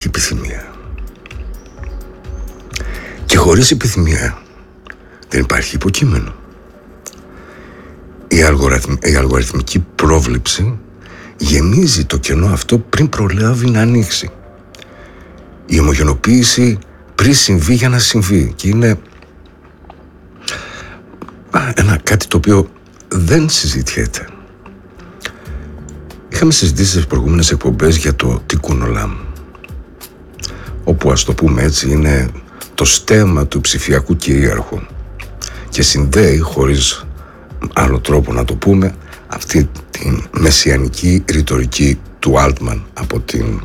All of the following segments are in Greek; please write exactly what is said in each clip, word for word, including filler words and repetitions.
επιθυμία. Και χωρίς επιθυμία δεν υπάρχει υποκείμενο. Η, αλγοριθμ, η αλγοριθμική πρόβλεψη γεμίζει το κενό αυτό πριν προλάβει να ανοίξει. Η ομογενοποίηση πριν συμβεί για να συμβεί. Και είναι ένα κάτι το οποίο δεν συζητιέται. Είχαμε συζητήσει στις προηγούμενες εκπομπές για το Tikkun Olam, όπου, ας το πούμε έτσι, είναι το στέμμα του ψηφιακού κυρίαρχου και συνδέει, χωρίς άλλο τρόπο να το πούμε, αυτή την μεσιανική ρητορική του Altman από την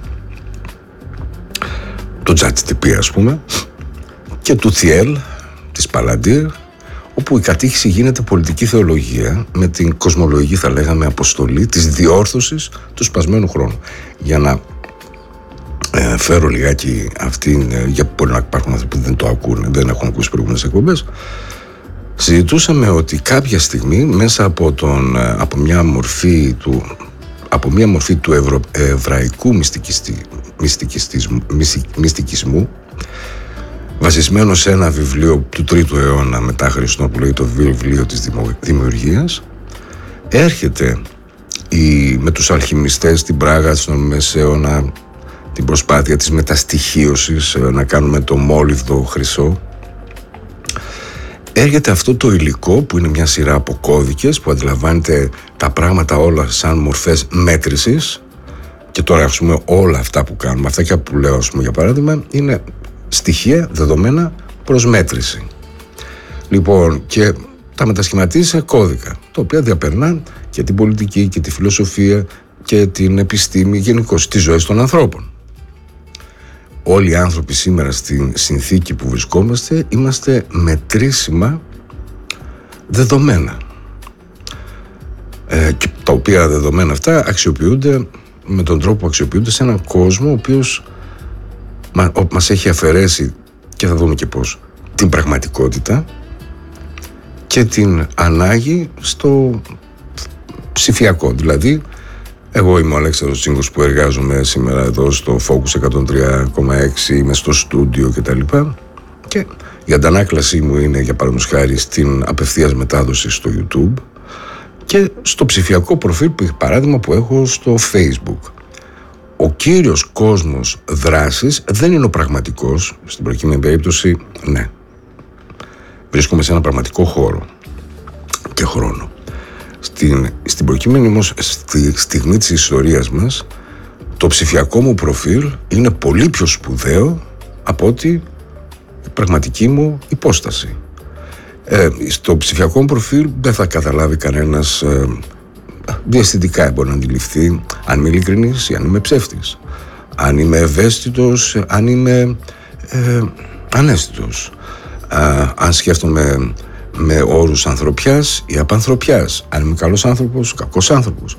το ChatGPT, ας πούμε, και του Thiel της Palantir, όπου η κατήχηση γίνεται πολιτική θεολογία με την κοσμολογική, θα λέγαμε, αποστολή της διόρθωσης του σπασμένου χρόνου. Για να ε, φέρω λιγάκι αυτήν, ε, για μπορεί να υπάρχουν άνθρωποι που δεν το ακούνε, δεν έχουν ακούσει προηγούμενες εκπομπές. Συζητούσαμε ότι κάποια στιγμή μέσα από, τον, από μια μορφή του, από μια μορφή του ευρω, εβραϊκού μυστικιστη, μυστικιστισμού, μυστικισμού, βασισμένο σε ένα βιβλίο του τρίτου αιώνα μετά Χριστόν που λέει το βιβλίο της δημιουργίας, έρχεται η, με τους αλχημιστές στην Πράγα στον Μεσαίωνα την προσπάθεια της μεταστοιχίωσης, να κάνουμε το μόλιβδο χρυσό. Έρχεται αυτό το υλικό που είναι μια σειρά από κώδικες που αντιλαμβάνεται τα πράγματα όλα σαν μορφές μέτρησης. Και τώρα, ας πούμε, όλα αυτά που κάνουμε, αυτά και που λέω, ας πούμε, για παράδειγμα, είναι στοιχεία, δεδομένα προς μέτρηση. Λοιπόν, και τα μετασχηματίζει σε κώδικα, τα οποία διαπερνά και την πολιτική και τη φιλοσοφία και την επιστήμη, γενικώς τις ζωές των ανθρώπων. Όλοι οι άνθρωποι σήμερα στην συνθήκη που βρισκόμαστε είμαστε μετρήσιμα δεδομένα, ε, και τα οποία δεδομένα αυτά αξιοποιούνται με τον τρόπο που αξιοποιούνται σε έναν κόσμο ο οποίος μα, ο, μας έχει αφαιρέσει, και θα δούμε και πώς, την πραγματικότητα και την ανάγκη στο ψηφιακό. Δηλαδή, εγώ είμαι ο Αλέξανδρος Τσίγκος που εργάζομαι σήμερα εδώ στο Focus εκατόν τρία κόμμα έξι, είμαι στο στούντιο και τα λοιπά, και η αντανάκλασή μου είναι, για παραδείγματος χάρη, στην απευθείας μετάδοση στο YouTube και στο ψηφιακό προφίλ, παράδειγμα, που έχω στο Facebook. Ο κύριος κόσμος δράσης δεν είναι ο πραγματικός, στην προκειμένη περίπτωση, ναι. Βρίσκομαι σε ένα πραγματικό χώρο και χρόνο. Στην, στην προκειμένη όμως στη στιγμή της ιστορίας μας, το ψηφιακό μου προφίλ είναι πολύ πιο σπουδαίο από ότι η πραγματική μου υπόσταση. Ε, στο ψηφιακό μου προφίλ δεν θα καταλάβει κανένας, ε, διαισθητικά μπορεί να αντιληφθεί αν είμαι ειλικρινής ή αν είμαι ψεύτης, αν είμαι ευαίσθητος, αν είμαι ε, αναίσθητος, ε, αν σκέφτομαι με όρους ανθρωπιάς ή απανθρωπιάς, αν είμαι καλός άνθρωπος, κακός άνθρωπος.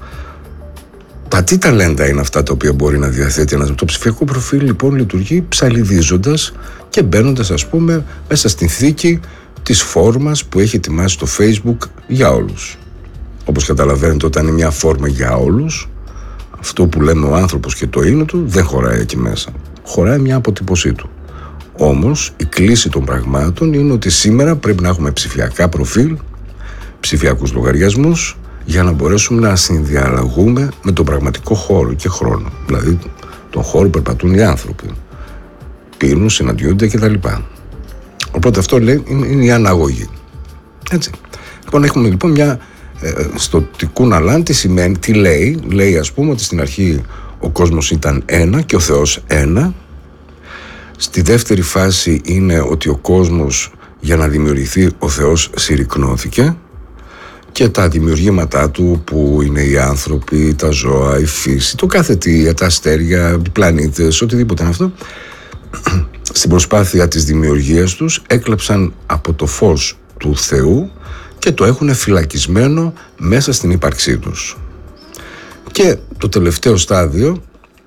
Τα τι ταλέντα είναι αυτά τα οποία μπορεί να διαθέτει ένας. Το ψηφιακό προφίλ λοιπόν λειτουργεί ψαλιδίζοντας και μπαίνοντας, ας πούμε, μέσα στην θήκη της φόρμας που έχει ετοιμάσει το Facebook για όλους. Όπως καταλαβαίνετε, όταν είναι μια φόρμα για όλους, αυτό που λέμε ο άνθρωπος και το είναι του δεν χωράει εκεί μέσα. Χωράει μια αποτύπωσή του. Όμως η κλίση των πραγμάτων είναι ότι σήμερα πρέπει να έχουμε ψηφιακά προφίλ, ψηφιακούς λογαριασμούς, για να μπορέσουμε να συνδιαλλαγούμε με τον πραγματικό χώρο και χρόνο. Δηλαδή τον χώρο που περπατούν οι άνθρωποι, πίνουν, συναντιούνται κτλ. Οπότε αυτό λέει είναι η αναγωγή. Έτσι. Λοιπόν, έχουμε λοιπόν μια ε, στο Tikkun Olam τι σημαίνει, τι λέει. Λέει, ας πούμε, ότι στην αρχή ο κόσμος ήταν ένα και ο Θεός ένα. Στη δεύτερη φάση είναι ότι ο κόσμος, για να δημιουργηθεί, ο Θεός συρρικνώθηκε και τα δημιουργήματά του, που είναι οι άνθρωποι, τα ζώα, η φύση, το κάθε τι, τα αστέρια, οι πλανήτες, οτιδήποτε είναι αυτό, στην προσπάθεια της δημιουργίας τους έκλεψαν από το φως του Θεού και το έχουν φυλακισμένο μέσα στην ύπαρξή τους. Και το τελευταίο στάδιο,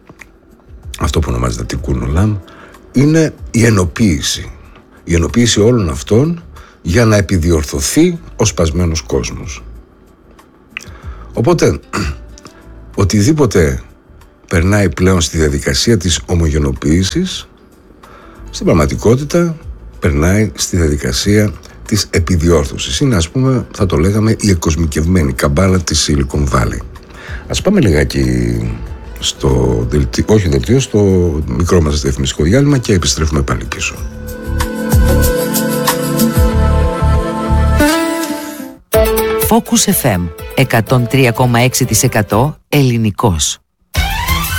αυτό που ονομάζεται Tikkun Olam, είναι η ενοποίηση. Η ενοποίηση όλων αυτών για να επιδιορθωθεί ο σπασμένος κόσμος. Οπότε, οτιδήποτε περνάει πλέον στη διαδικασία της ομογενοποίησης. Στην πραγματικότητα περνάει στη διαδικασία της επιδιόρθωσης. Είναι, ας πούμε, θα το λέγαμε, η εκκοσμικευμένη καμπάλα της Silicon Valley. Ας πάμε λιγάκι στο δελτίο, όχι δελτίο, στο μικρό μας διαφημιστικό διάλειμμα και επιστρέφουμε πάλι πίσω. Focus εφ εμ εκατόν τρία κόμμα έξι τοις εκατό ελληνικός.